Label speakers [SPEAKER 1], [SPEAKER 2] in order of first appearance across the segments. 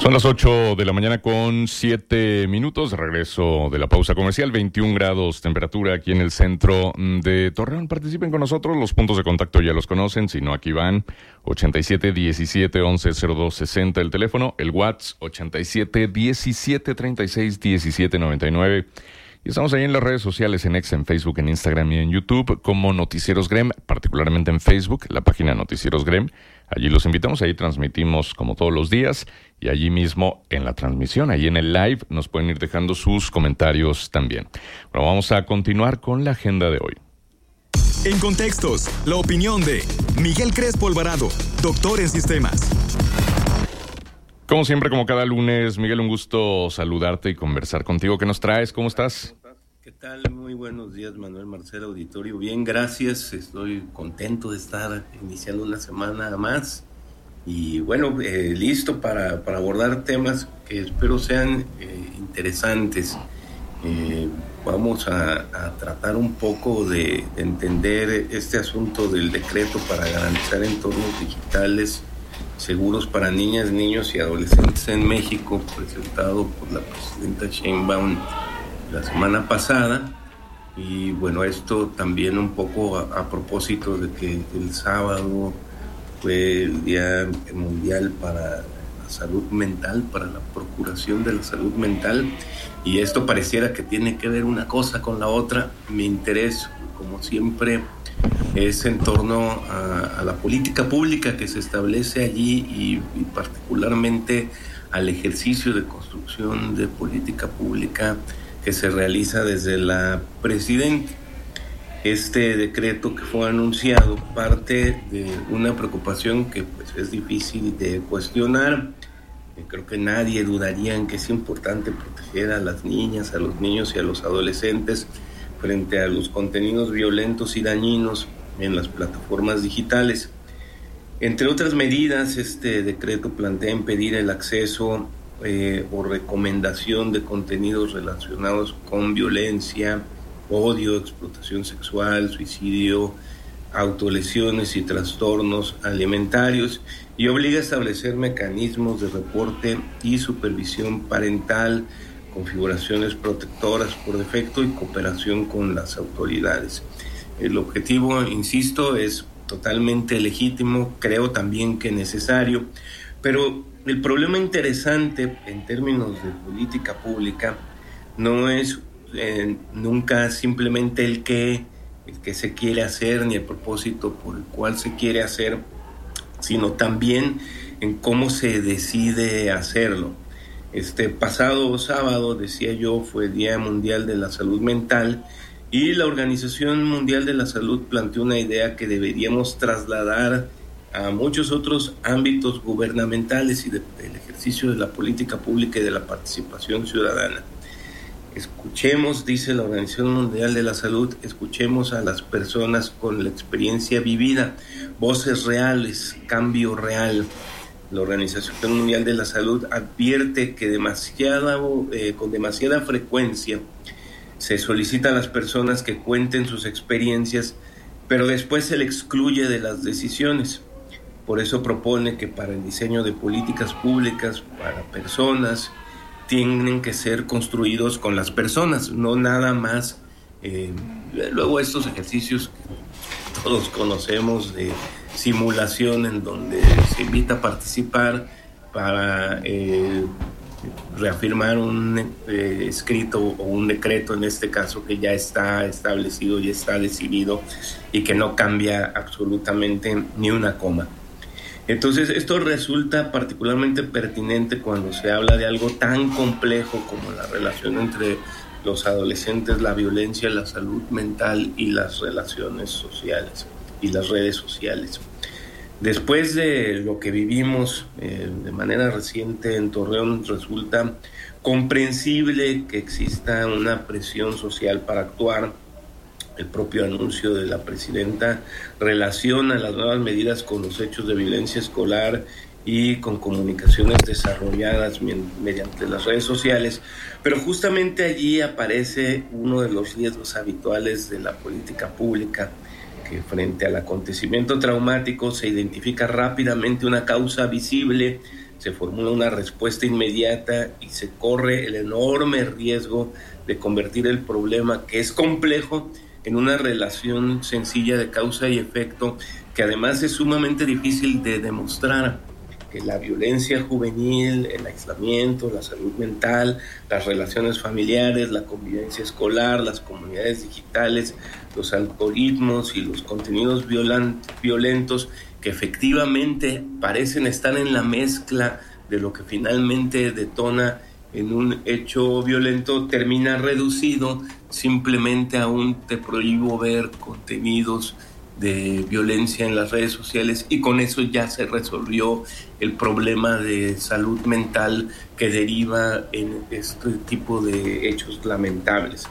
[SPEAKER 1] Son las 8 de la mañana con 7 minutos. Regreso de la pausa comercial. 21 grados temperatura aquí en el centro de Torreón. Participen con nosotros. Los puntos de contacto ya los conocen. Si no, aquí van. 87 17 11 02 60 el teléfono. El WhatsApp 87 17 36 17 99. Y estamos ahí en las redes sociales, en X, en Facebook, en Instagram y en YouTube, como Noticieros Grem, particularmente en Facebook, la página Noticieros Grem. Allí los invitamos, ahí transmitimos como todos los días, y allí mismo en la transmisión, ahí en el live, nos pueden ir dejando sus comentarios también. Bueno, vamos a continuar con la agenda de hoy.
[SPEAKER 2] En Contextos, la opinión de Miguel Crespo Alvarado, doctor en sistemas.
[SPEAKER 1] Como siempre, como cada lunes, Miguel, un gusto saludarte y conversar contigo. ¿Qué nos traes? ¿Cómo estás?
[SPEAKER 3] ¿Qué tal? Muy buenos días, Manuel Marcelo, auditorio. Bien, gracias. Estoy contento de estar iniciando una semana más. Y bueno, listo para abordar temas que espero sean interesantes. Vamos a tratar un poco de entender este asunto del decreto para garantizar entornos digitales seguros para niñas, niños y adolescentes en México, presentado por la presidenta Sheinbaum la semana pasada. Y bueno, esto también un poco a propósito de que el sábado fue el Día Mundial para la Salud Mental, para la procuración de la salud mental, y esto pareciera que tiene que ver una cosa con la otra. Mi interés, como siempre, es en torno a la política pública que se establece allí y particularmente al ejercicio de construcción de política pública que se realiza desde la presidenta. Este decreto que fue anunciado parte de una preocupación que pues es difícil de cuestionar. Creo que nadie dudaría en que es importante proteger a las niñas, a los niños y a los adolescentes frente a los contenidos violentos y dañinos en las plataformas digitales. Entre otras medidas, este decreto plantea impedir el acceso o recomendación de contenidos relacionados con violencia, odio, explotación sexual, suicidio, autolesiones y trastornos alimentarios, y obliga a establecer mecanismos de reporte y supervisión parental, configuraciones protectoras por defecto y cooperación con las autoridades. El objetivo, insisto, es totalmente legítimo, creo también que necesario, pero el problema interesante en términos de política pública no es nunca simplemente el que se quiere hacer ni el propósito por el cual se quiere hacer, sino también en cómo se decide hacerlo. Este pasado sábado, decía yo, fue Día Mundial de la Salud Mental, y la Organización Mundial de la Salud planteó una idea que deberíamos trasladar a muchos otros ámbitos gubernamentales y del ejercicio de la política pública y de la participación ciudadana. Escuchemos, dice la Organización Mundial de la Salud, escuchemos a las personas con la experiencia vivida, voces reales, cambio real. La Organización Mundial de la Salud advierte que con demasiada frecuencia se solicita a las personas que cuenten sus experiencias, pero después se le excluye de las decisiones. Por eso propone que para el diseño de políticas públicas para personas tienen que ser construidos con las personas, no nada más. Luego estos ejercicios que todos conocemos de simulación, en donde se invita a participar para reafirmar un escrito o un decreto, en este caso, que ya está establecido y está decidido y que no cambia absolutamente ni una coma. Entonces, esto resulta particularmente pertinente cuando se habla de algo tan complejo como la relación entre los adolescentes, la violencia, la salud mental y las relaciones sociales y las redes sociales. Después de lo que vivimos de manera reciente en Torreón, resulta comprensible que exista una presión social para actuar. El propio anuncio de la presidenta relaciona las nuevas medidas con los hechos de violencia escolar y con comunicaciones desarrolladas mediante las redes sociales, pero justamente allí aparece uno de los riesgos habituales de la política pública, que frente al acontecimiento traumático se identifica rápidamente una causa visible se formula una respuesta inmediata y se corre el enorme riesgo de convertir el problema, que es complejo, en una relación sencilla de causa y efecto, que además es sumamente difícil de demostrar. Que la violencia juvenil, el aislamiento, la salud mental, las relaciones familiares, la convivencia escolar, las comunidades digitales, los algoritmos y los contenidos violentos que efectivamente parecen estar en la mezcla de lo que finalmente detona en un hecho violento, termina reducido simplemente a un te prohíbo ver contenidos de violencia en las redes sociales, y con eso ya se resolvió el problema de salud mental que deriva en este tipo de hechos lamentables.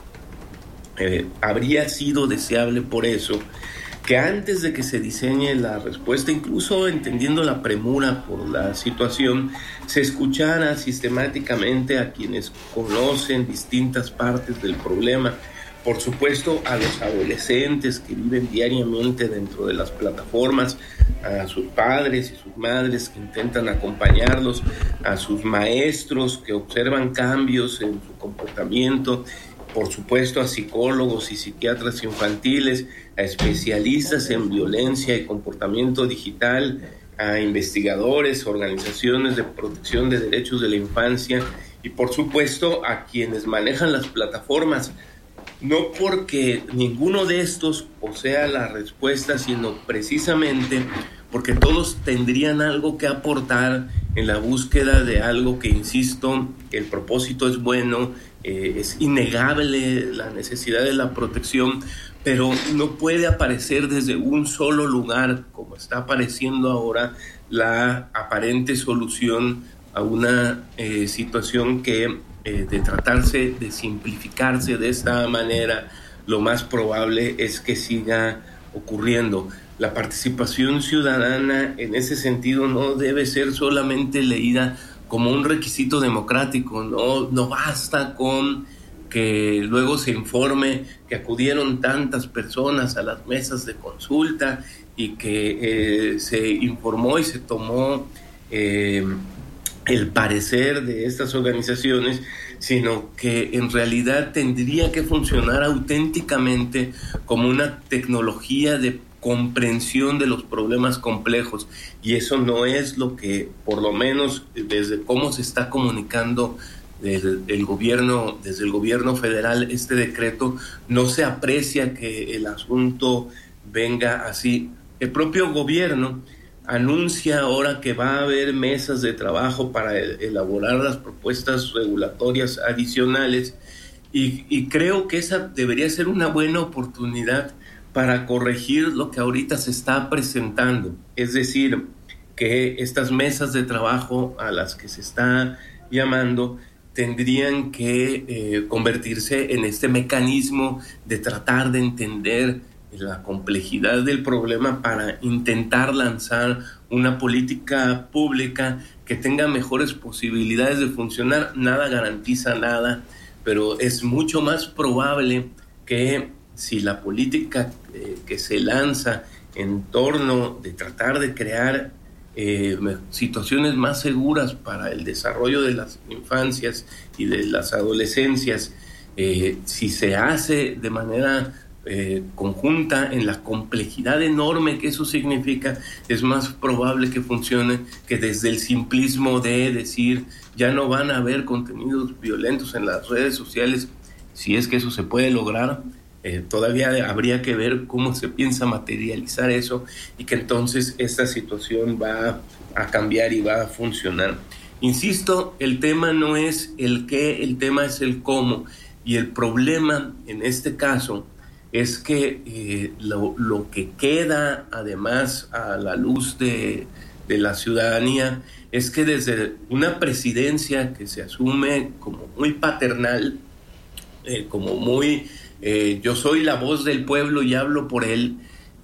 [SPEAKER 3] Habría sido deseable por eso que antes de que se diseñe la respuesta, incluso entendiendo la premura por la situación, se escuchara sistemáticamente a quienes conocen distintas partes del problema. Por supuesto, a los adolescentes que viven diariamente dentro de las plataformas, a sus padres y sus madres que intentan acompañarlos, a sus maestros que observan cambios en su comportamiento, por supuesto a psicólogos y psiquiatras infantiles, a especialistas en violencia y comportamiento digital, a investigadores, organizaciones de protección de derechos de la infancia y por supuesto a quienes manejan las plataformas. No porque ninguno de estos posea la respuesta, sino precisamente porque todos tendrían algo que aportar en la búsqueda de algo que, insisto, el propósito es bueno, es innegable la necesidad de la protección, pero no puede aparecer desde un solo lugar, como está apareciendo ahora, la aparente solución a una situación que, de tratarse de simplificarse de esta manera, lo más probable es que siga ocurriendo. La participación ciudadana en ese sentido no debe ser solamente leída como un requisito democrático, no basta con que luego se informe que acudieron tantas personas a las mesas de consulta y que se informó y se tomó el parecer de estas organizaciones, sino que en realidad tendría que funcionar auténticamente como una tecnología de comprensión de los problemas complejos, y eso no es lo que, por lo menos desde cómo se está comunicando desde el gobierno federal, este decreto, no se aprecia que el asunto venga así. El propio gobierno anuncia ahora que va a haber mesas de trabajo para elaborar las propuestas regulatorias adicionales, y creo que esa debería ser una buena oportunidad para corregir lo que ahorita se está presentando. Es decir, que estas mesas de trabajo a las que se está llamando tendrían que convertirse en este mecanismo de tratar de entender la complejidad del problema para intentar lanzar una política pública que tenga mejores posibilidades de funcionar. Nada garantiza nada, pero es mucho más probable que si la política que se lanza en torno de tratar de crear situaciones más seguras para el desarrollo de las infancias y de las adolescencias, si se hace de manera conjunta en la complejidad enorme que eso significa, es más probable que funcione que desde el simplismo de decir ya no van a haber contenidos violentos en las redes sociales. Si es que eso se puede lograr, todavía habría que ver cómo se piensa materializar eso, y que entonces esta situación va a cambiar y va a funcionar. Insisto, el tema no es el qué, el tema es el cómo, y el problema en este caso es que lo que queda además a la luz de la ciudadanía es que desde una presidencia que se asume como muy paternal, como muy yo soy la voz del pueblo y hablo por él,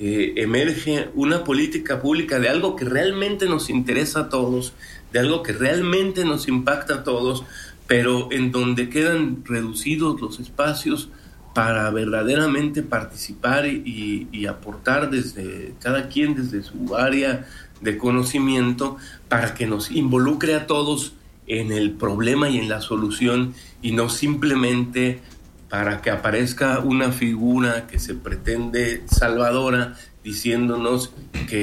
[SPEAKER 3] emerge una política pública de algo que realmente nos interesa a todos, de algo que realmente nos impacta a todos, pero en donde quedan reducidos los espacios para verdaderamente participar y aportar desde cada quien, desde su área de conocimiento, para que nos involucre a todos en el problema y en la solución, y no simplemente para que aparezca una figura que se pretende salvadora diciéndonos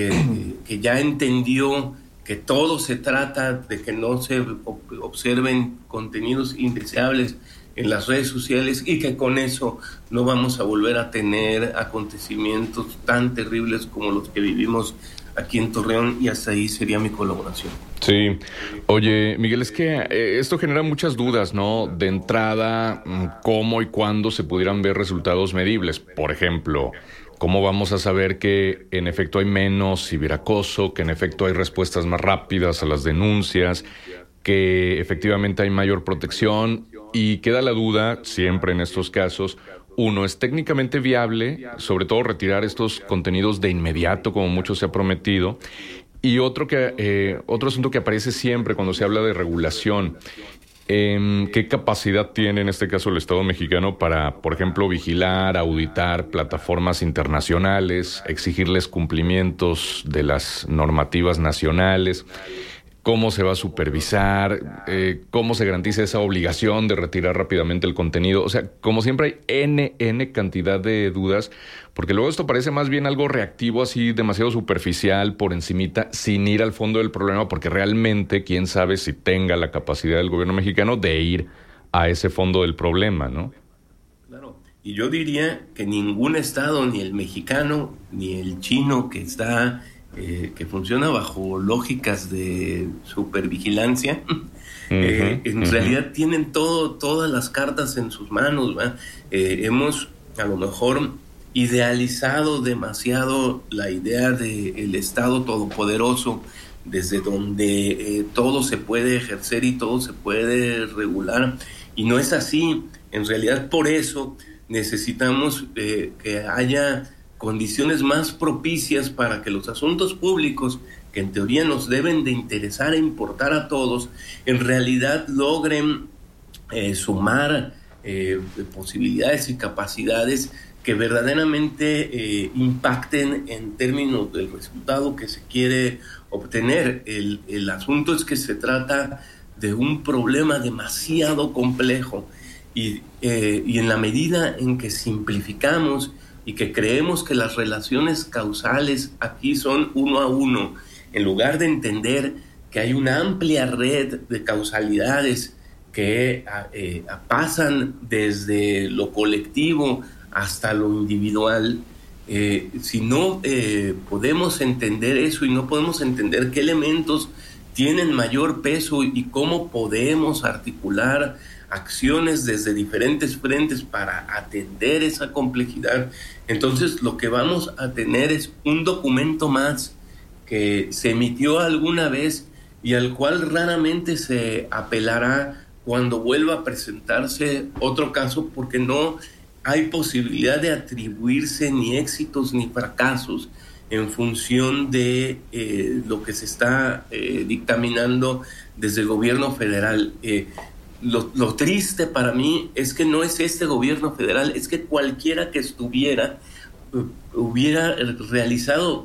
[SPEAKER 3] que ya entendió que todo se trata de que no se observen contenidos indeseables en las redes sociales y que con eso no vamos a volver a tener acontecimientos tan terribles como los que vivimos aquí en Torreón, y hasta ahí sería mi colaboración.
[SPEAKER 1] Sí. Oye, Miguel, es que esto genera muchas dudas, ¿no? De entrada, ¿cómo y cuándo se pudieran ver resultados medibles? Por ejemplo, ¿cómo vamos a saber que en efecto hay menos ciberacoso, que en efecto hay respuestas más rápidas a las denuncias, que efectivamente hay mayor protección? Y queda la duda, siempre en estos casos, uno, ¿es técnicamente viable, sobre todo retirar estos contenidos de inmediato, como mucho se ha prometido? Y otro asunto que aparece siempre cuando se habla de regulación, ¿qué capacidad tiene en este caso el Estado mexicano para, por ejemplo, vigilar, auditar plataformas internacionales, exigirles cumplimientos de las normativas nacionales? ¿Cómo se va a supervisar? ¿Cómo se garantiza esa obligación de retirar rápidamente el contenido? O sea, como siempre hay N cantidad de dudas, porque luego esto parece más bien algo reactivo, así demasiado superficial, por encimita, sin ir al fondo del problema, porque realmente quién sabe si tenga la capacidad del gobierno mexicano de ir a ese fondo del problema, ¿no?
[SPEAKER 3] Claro, y yo diría que ningún estado, ni el mexicano, ni el chino, que está... que funciona bajo lógicas de supervigilancia, en realidad tienen todas las cartas en sus manos, ¿va? Hemos a lo mejor idealizado demasiado la idea del Estado todopoderoso, desde donde todo se puede ejercer y todo se puede regular, y no es así. En realidad, por eso necesitamos que haya condiciones más propicias para que los asuntos públicos, que en teoría nos deben de interesar e importar a todos, en realidad logren sumar posibilidades y capacidades que verdaderamente impacten en términos del resultado que se quiere obtener. El asunto es que se trata de un problema demasiado complejo, y en la medida en que simplificamos y que creemos que las relaciones causales aquí son uno a uno, en lugar de entender que hay una amplia red de causalidades que pasan desde lo colectivo hasta lo individual, si no podemos entender eso y no podemos entender qué elementos tienen mayor peso y cómo podemos articular acciones desde diferentes frentes para atender esa complejidad, entonces lo que vamos a tener es un documento más que se emitió alguna vez y al cual raramente se apelará cuando vuelva a presentarse otro caso, porque no hay posibilidad de atribuirse ni éxitos ni fracasos en función de lo que se está dictaminando desde el gobierno federal. Lo triste para mí es que no es este gobierno federal, es que cualquiera que estuviera hubiera realizado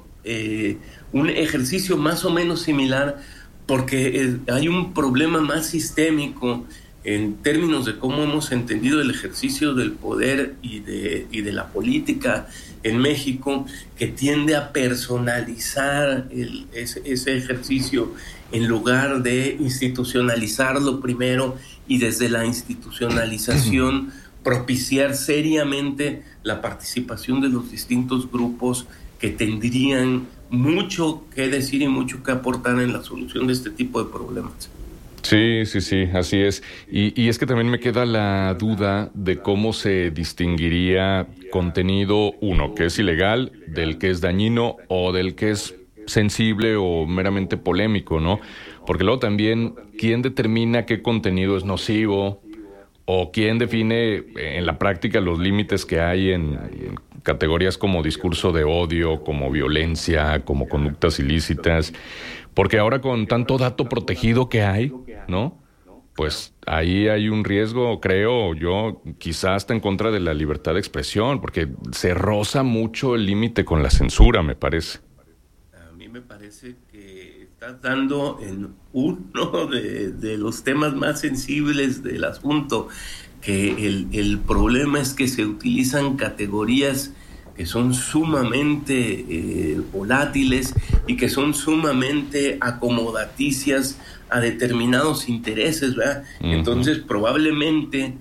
[SPEAKER 3] un ejercicio más o menos similar, porque hay un problema más sistémico en términos de cómo hemos entendido el ejercicio del poder y de la política en México, que tiende a personalizar ese ejercicio en lugar de institucionalizarlo primero y desde la institucionalización propiciar seriamente la participación de los distintos grupos que tendrían mucho que decir y mucho que aportar en la solución de este tipo de problemas.
[SPEAKER 1] Sí, así es. Y es que también me queda la duda de cómo se distinguiría contenido, uno, que es ilegal, del que es dañino o del que es sensible o meramente polémico, ¿no? Porque luego también, ¿quién determina qué contenido es nocivo? ¿O quién define en la práctica los límites que hay en categorías como discurso de odio, como violencia, como conductas ilícitas? Porque ahora con tanto dato protegido que hay, ¿no? pues ahí hay un riesgo, creo yo, quizás hasta en contra de la libertad de expresión, porque se roza mucho el límite con la censura, me parece.
[SPEAKER 3] A mí me parece que estás dando en uno de los temas más sensibles del asunto, que el problema es que se utilizan categorías que son sumamente volátiles y que son sumamente acomodaticias a determinados intereses, ¿verdad? Uh-huh. Entonces, probablemente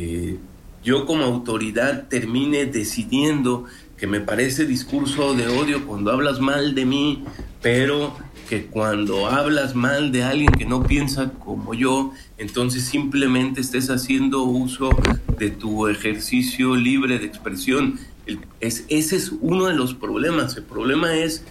[SPEAKER 3] yo como autoridad termine decidiendo que me parece discurso de odio cuando hablas mal de mí, pero que cuando hablas mal de alguien que no piensa como yo, entonces simplemente estés haciendo uso de tu ejercicio libre de expresión. Ese es uno de los problemas. El problema es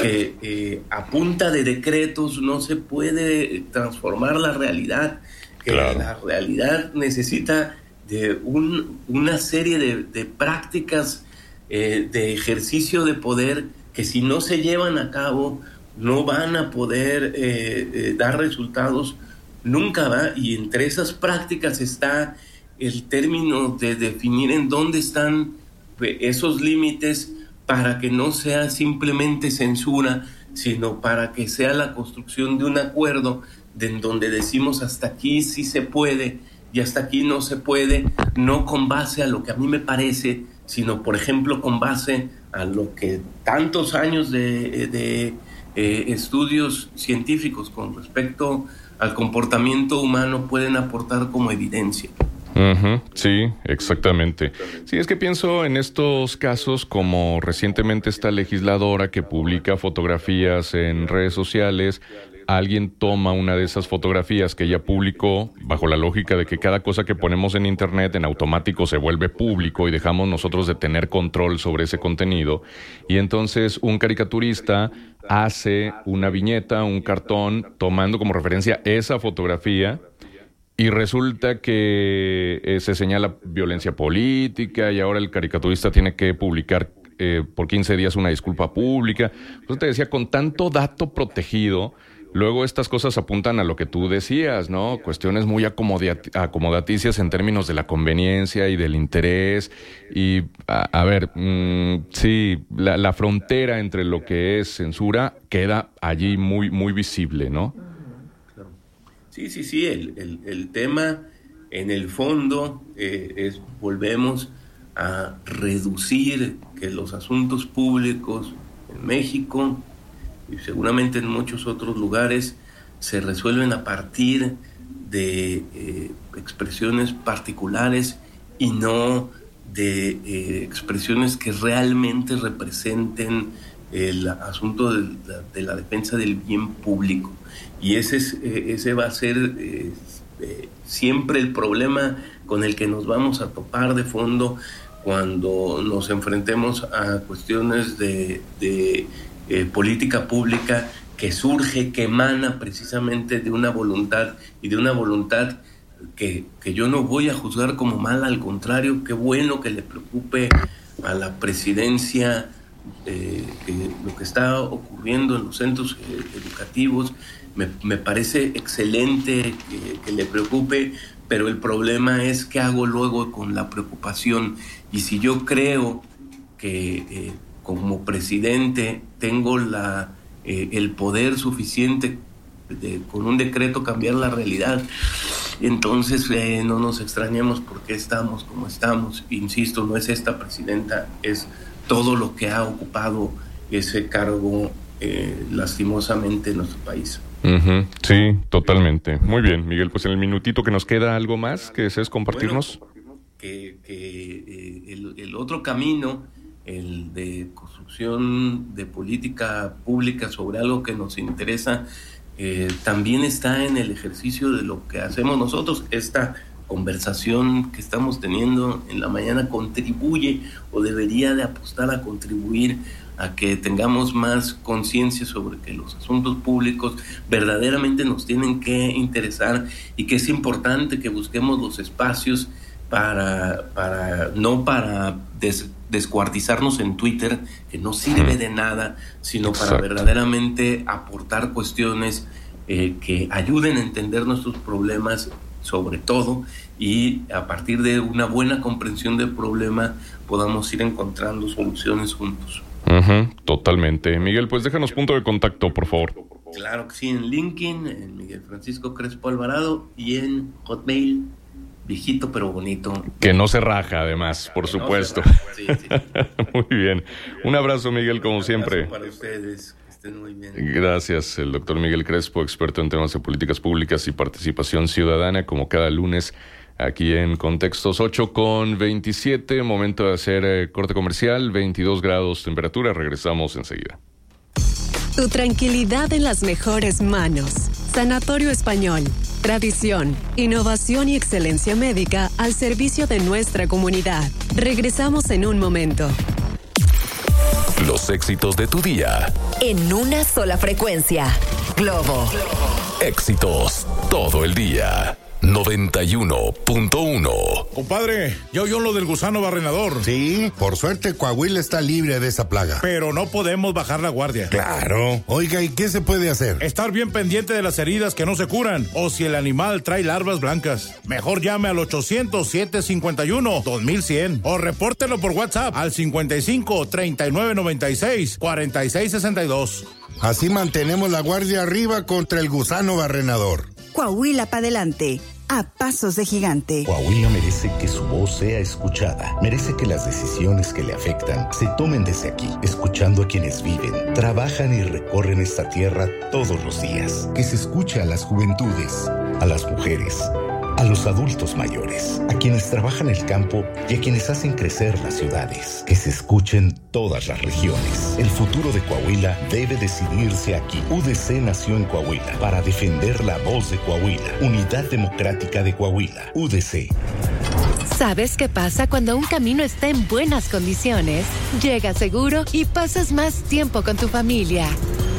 [SPEAKER 3] que a punta de decretos no se puede transformar la realidad, que claro. La realidad necesita de una serie de prácticas de ejercicio de poder que si no se llevan a cabo no van a poder dar resultados nunca, ¿va? Y entre esas prácticas está el término de definir en dónde están esos límites para que no sea simplemente censura, sino para que sea la construcción de un acuerdo en donde decimos hasta aquí sí se puede y hasta aquí no se puede, no con base a lo que a mí me parece, sino por ejemplo con base a lo que tantos años de estudios científicos con respecto al comportamiento humano pueden aportar como evidencia.
[SPEAKER 1] Uh-huh, sí, exactamente. Sí, es que pienso en estos casos como recientemente esta legisladora que publica fotografías en redes sociales. Alguien toma una de esas fotografías que ella publicó bajo la lógica de que cada cosa que ponemos en internet en automático se vuelve público y dejamos nosotros de tener control sobre ese contenido. Y entonces un caricaturista hace una viñeta, un cartón, tomando como referencia esa fotografía. Y resulta que se señala violencia política y ahora el caricaturista tiene que publicar por 15 días una disculpa pública. Entonces te decía, con tanto dato protegido, luego estas cosas apuntan a lo que tú decías, ¿no? Cuestiones muy acomodaticias en términos de la conveniencia y del interés. Y, a ver, sí, la frontera entre lo que es censura queda allí muy, muy visible, ¿no?
[SPEAKER 3] Sí, el tema en el fondo volvemos a reducir que los asuntos públicos en México y seguramente en muchos otros lugares se resuelven a partir de expresiones particulares y no de expresiones que realmente representen el asunto de la defensa del bien público. Y ese va a ser siempre el problema con el que nos vamos a topar de fondo cuando nos enfrentemos a cuestiones de política pública que surge, que emana precisamente de una voluntad y de una voluntad que yo no voy a juzgar como mala, al contrario, qué bueno que le preocupe a la presidencia lo que está ocurriendo en los centros educativos. Me parece excelente que le preocupe, pero el problema es qué hago luego con la preocupación. Y si yo creo que como presidente tengo el poder suficiente de con un decreto cambiar la realidad, entonces no nos extrañemos por qué estamos como estamos. Insisto, no es esta presidenta, es todo lo que ha ocupado ese cargo lastimosamente en nuestro país.
[SPEAKER 1] Uh-huh. Sí, totalmente. Muy bien, Miguel, pues en el minutito que nos queda, ¿algo más que desees compartirnos?
[SPEAKER 3] Bueno, el otro camino, el de construcción de política pública sobre algo que nos interesa, también está en el ejercicio de lo que hacemos nosotros. Esta conversación que estamos teniendo en la mañana contribuye o debería de apostar a contribuir a que tengamos más conciencia sobre que los asuntos públicos verdaderamente nos tienen que interesar y que es importante que busquemos los espacios para descuartizarnos en Twitter, que no sirve de nada, sino Exacto. Para verdaderamente aportar cuestiones que ayuden a entender nuestros problemas sobre todo, y a partir de una buena comprensión del problema podamos ir encontrando soluciones juntos.
[SPEAKER 1] Totalmente. Miguel, pues déjanos punto de contacto, por favor.
[SPEAKER 3] Claro que sí, en LinkedIn, en Miguel Francisco Crespo Alvarado, y en Hotmail, viejito pero bonito.
[SPEAKER 1] Que no se raja, además, por supuesto.
[SPEAKER 3] Sí.
[SPEAKER 1] Muy bien. Un abrazo, Miguel, como siempre.
[SPEAKER 3] Para ustedes. Estén muy bien.
[SPEAKER 1] Gracias, el doctor Miguel Crespo, experto en temas de políticas públicas y participación ciudadana, como cada lunes aquí en Contextos. 8:27, momento de hacer corte comercial, 22 grados temperatura, regresamos enseguida.
[SPEAKER 4] Tu tranquilidad en las mejores manos. Sanatorio Español. Tradición, innovación y excelencia médica al servicio de nuestra comunidad. Regresamos en un momento.
[SPEAKER 5] Los éxitos de tu día.
[SPEAKER 6] En una sola frecuencia. Globo.
[SPEAKER 5] Éxitos todo el día. 91.1.
[SPEAKER 7] Compadre, ¿ya oyó lo del gusano barrenador?
[SPEAKER 8] Sí, por suerte Coahuila está libre de esa plaga.
[SPEAKER 7] Pero no podemos bajar la guardia.
[SPEAKER 8] Claro. Oiga, ¿y qué se puede hacer?
[SPEAKER 7] Estar bien pendiente de las heridas que no se curan, o si el animal trae larvas blancas. Mejor llame al 800-751-2100 o repórtelo por WhatsApp al 55-3996-4662.
[SPEAKER 8] Así mantenemos la guardia arriba contra el gusano barrenador.
[SPEAKER 9] Coahuila para adelante, a pasos de gigante.
[SPEAKER 10] Coahuila merece que su voz sea escuchada. Merece que las decisiones que le afectan se tomen desde aquí, escuchando a quienes viven, trabajan y recorren esta tierra todos los días. Que se escuche a las juventudes, a las mujeres, a los adultos mayores, a quienes trabajan el campo y a quienes hacen crecer las ciudades. Que se escuchen todas las regiones. El futuro de Coahuila debe decidirse aquí. UDC nació en Coahuila para defender la voz de Coahuila. Unidad Democrática de Coahuila. UDC.
[SPEAKER 11] ¿Sabes qué pasa cuando un camino está en buenas condiciones? Llegas seguro y pasas más tiempo con tu familia.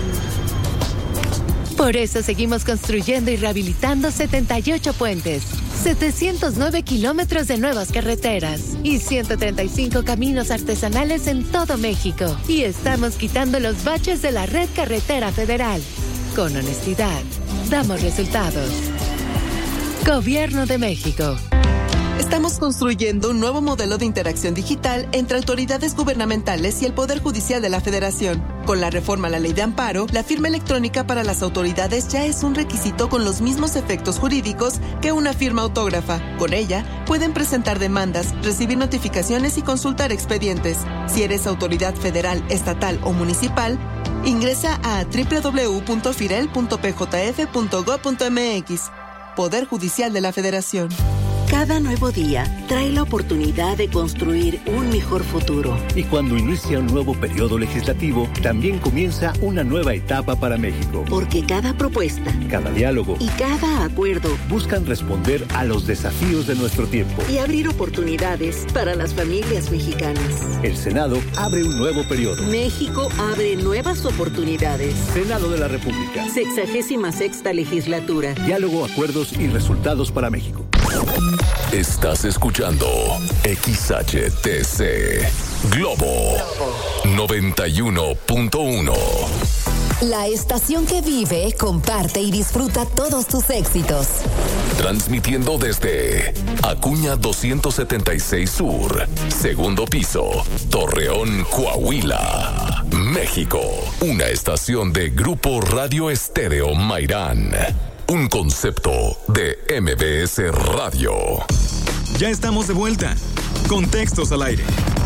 [SPEAKER 11] Por eso seguimos construyendo y rehabilitando 78 puentes, 709 kilómetros de nuevas carreteras y 135 caminos artesanales en todo México. Y estamos quitando los baches de la red carretera federal. Con honestidad, damos resultados. Gobierno de México.
[SPEAKER 12] Estamos construyendo un nuevo modelo de interacción digital entre autoridades gubernamentales y el Poder Judicial de la Federación. Con la reforma a la Ley de Amparo, la firma electrónica para las autoridades ya es un requisito con los mismos efectos jurídicos que una firma autógrafa. Con ella, pueden presentar demandas, recibir notificaciones y consultar expedientes. Si eres autoridad federal, estatal o municipal, ingresa a www.firel.pjf.gov.mx. Poder Judicial de la Federación.
[SPEAKER 13] Cada nuevo día trae la oportunidad de construir un mejor futuro.
[SPEAKER 14] Y cuando inicia un nuevo periodo legislativo, también comienza una nueva etapa para México.
[SPEAKER 13] Porque cada propuesta,
[SPEAKER 14] cada diálogo
[SPEAKER 13] y cada acuerdo
[SPEAKER 14] buscan responder a los desafíos de nuestro tiempo
[SPEAKER 13] y abrir oportunidades para las familias mexicanas.
[SPEAKER 14] El Senado abre un nuevo periodo.
[SPEAKER 13] México abre nuevas oportunidades.
[SPEAKER 14] Senado de la República.
[SPEAKER 13] 66ª legislatura.
[SPEAKER 14] Diálogo, acuerdos y resultados para México.
[SPEAKER 5] Estás escuchando XHTC Globo 91.1.
[SPEAKER 6] La estación que vive, comparte y disfruta todos tus éxitos.
[SPEAKER 5] Transmitiendo desde Acuña 276 Sur, segundo piso, Torreón, Coahuila, México. Una estación de Grupo Radio Estéreo Mairán. Un concepto de MBS Radio.
[SPEAKER 2] Ya estamos de vuelta. Contextos al aire.